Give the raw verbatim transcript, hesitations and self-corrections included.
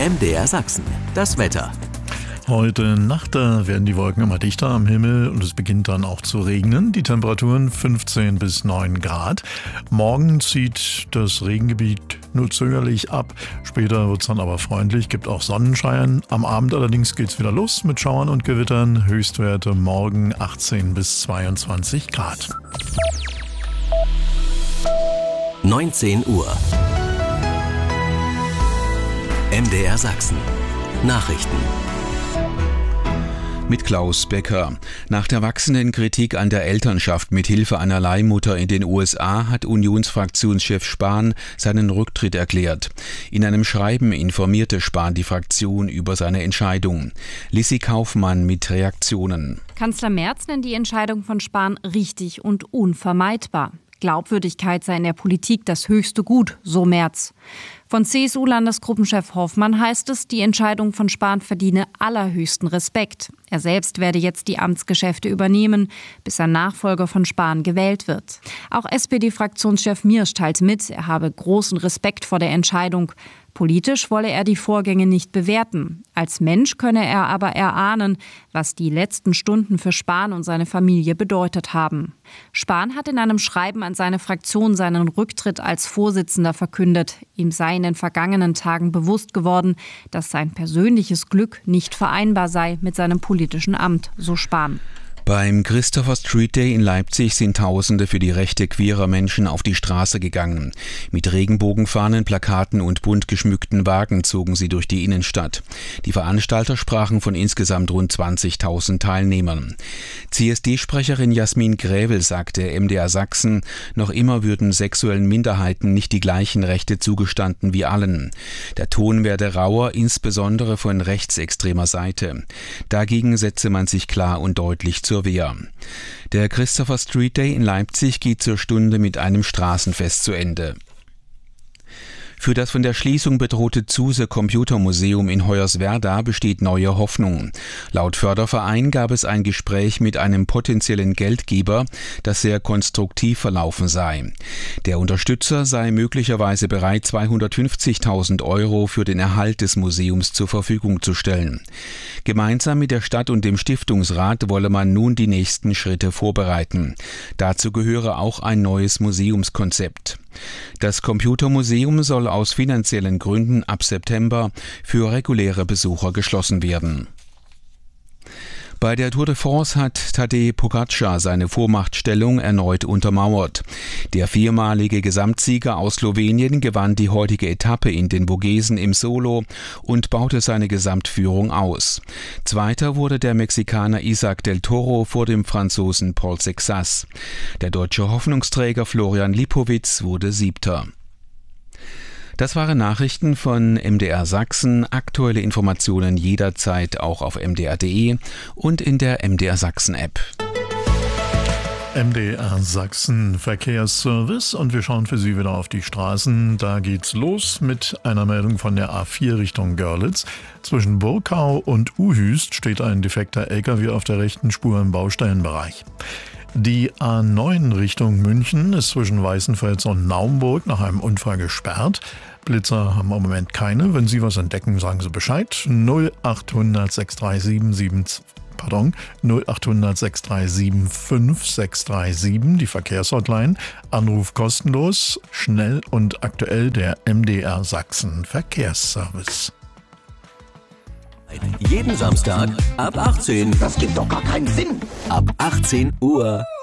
M D R Sachsen, das Wetter. Heute Nacht da werden die Wolken immer dichter am Himmel und es beginnt dann auch zu regnen. Die Temperaturen fünfzehn bis neun Grad. Morgen zieht das Regengebiet nur zögerlich ab. Später wird es dann aber freundlich, gibt auch Sonnenschein. Am Abend allerdings geht es wieder los mit Schauern und Gewittern. Höchstwerte morgen achtzehn bis zweiundzwanzig Grad. neunzehn Uhr. M D R Sachsen. Nachrichten. Mit Klaus Becker. Nach der wachsenden Kritik an der Elternschaft mit Hilfe einer Leihmutter in den U S A hat Unionsfraktionschef Spahn seinen Rücktritt erklärt. In einem Schreiben informierte Spahn die Fraktion über seine Entscheidung. Lissi Kaufmann mit Reaktionen. Kanzler Merz nennt die Entscheidung von Spahn richtig und unvermeidbar. Glaubwürdigkeit sei in der Politik das höchste Gut, so Merz. Von C S U-Landesgruppenchef Hoffmann heißt es, die Entscheidung von Spahn verdiene allerhöchsten Respekt. Er selbst werde jetzt die Amtsgeschäfte übernehmen, bis ein Nachfolger von Spahn gewählt wird. Auch S P D-Fraktionschef Miersch teilt mit, er habe großen Respekt vor der Entscheidung. Politisch wolle er die Vorgänge nicht bewerten. Als Mensch könne er aber erahnen, was die letzten Stunden für Spahn und seine Familie bedeutet haben. Spahn hat in einem Schreiben an seine Fraktion seinen Rücktritt als Vorsitzender verkündet. Ihm sei in den vergangenen Tagen bewusst geworden, dass sein persönliches Glück nicht vereinbar sei mit seinem politischen Amt, so Spahn. Beim Christopher Street Day in Leipzig sind Tausende für die Rechte queerer Menschen auf die Straße gegangen. Mit Regenbogenfahnen, Plakaten und bunt geschmückten Wagen zogen sie durch die Innenstadt. Die Veranstalter sprachen von insgesamt rund zwanzigtausend Teilnehmern. C S D-Sprecherin Jasmin Gräwel sagte M D R Sachsen, noch immer würden sexuellen Minderheiten nicht die gleichen Rechte zugestanden wie allen. Der Ton werde rauer, insbesondere von rechtsextremer Seite. Dagegen setze man sich klar und deutlich zur Wehr. Der Christopher Street Day in Leipzig geht zur Stunde mit einem Straßenfest zu Ende. Für das von der Schließung bedrohte Zuse Computermuseum in Hoyerswerda besteht neue Hoffnung. Laut Förderverein gab es ein Gespräch mit einem potenziellen Geldgeber, das sehr konstruktiv verlaufen sei. Der Unterstützer sei möglicherweise bereit, zweihundertfünfzigtausend Euro für den Erhalt des Museums zur Verfügung zu stellen. Gemeinsam mit der Stadt und dem Stiftungsrat wolle man nun die nächsten Schritte vorbereiten. Dazu gehöre auch ein neues Museumskonzept. Das Computermuseum soll aus finanziellen Gründen ab September für reguläre Besucher geschlossen werden. Bei der Tour de France hat Tadej Pogačar seine Vormachtstellung erneut untermauert. Der viermalige Gesamtsieger aus Slowenien gewann die heutige Etappe in den Vogesen im Solo und baute seine Gesamtführung aus. Zweiter wurde der Mexikaner Isaac del Toro vor dem Franzosen Paul Sexas. Der deutsche Hoffnungsträger Florian Lipowitz wurde Siebter. Das waren Nachrichten von M D R Sachsen. Aktuelle Informationen jederzeit auch auf m d r punkt d e und in der M D R Sachsen App. M D R Sachsen Verkehrsservice und wir schauen für Sie wieder auf die Straßen. Da geht's los mit einer Meldung von der A vier Richtung Görlitz. Zwischen Burkau und Uhüst steht ein defekter L K W auf der rechten Spur im Baustellenbereich. Die A neun Richtung München ist zwischen Weißenfels und Naumburg nach einem Unfall gesperrt. Blitzer haben im Moment keine. Wenn Sie was entdecken, sagen Sie Bescheid. null achthundert sechs drei sieben sieben, pardon, null achthundert sechs drei sieben fünf sechs drei sieben, die Verkehrshotline. Anruf kostenlos, schnell und aktuell der M D R Sachsen Verkehrsservice. Jeden Samstag ab achtzehn. Das gibt doch gar keinen Sinn. Ab achtzehn Uhr